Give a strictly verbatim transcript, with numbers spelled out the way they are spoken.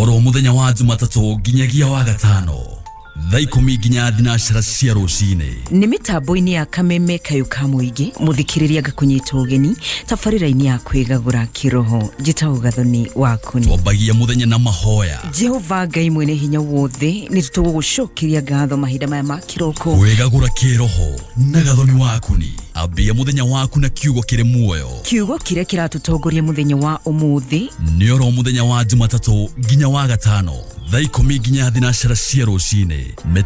oro muthenya wa Jumatatu nginyagia wa gatano thaa ikumi nginya thinacara cia rucine ni mitambo-ini ya Kameme Kayuka Muingi muthikiriria ngakunyita ugeni tabarira-ini ya kwigagura kiroho njitagwo Gathoni Wakuni. twambagia muthenya na mahoya. Jehova Ngai mwene hinya wothe ni tutugucokeria ngatho mahinda maya ma kiroko kwigagura kiroho na Gathoni Wakuni. Ambia muthenya waku na kiugo kiri muoyo. kiugo kiria kiratutongoria muthenya wa umuthi ni oro muthenya wa Jumatatu nginya wa gatano thaa ikumi nginya thinacara cia rucine.